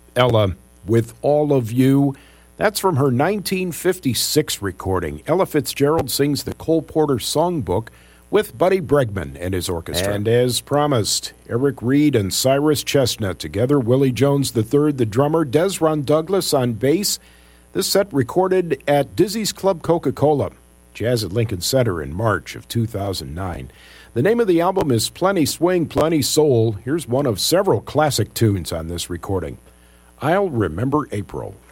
Ella, With All of You. That's from her 1956 recording. Ella Fitzgerald sings the Cole Porter Songbook with Buddy Bregman and his orchestra. And as promised, Eric Reed and Cyrus Chestnut together, Willie Jones III, the drummer, Desron Douglas on bass. This set recorded at Dizzy's Club Coca-Cola, Jazz at Lincoln Center in March of 2009. The name of the album is Plenty Swing, Plenty Soul. Here's one of several classic tunes on this recording, I'll Remember April.